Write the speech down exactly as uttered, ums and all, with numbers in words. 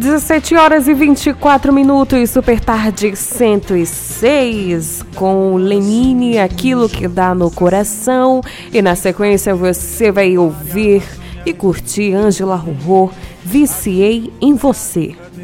dezessete horas e vinte e quatro minutos, Super Tarde cento e seis, com Lenine, Aquilo que Dá no Coração. E na sequência você vai ouvir e curtir Ângela Rorô, Viciei em Você.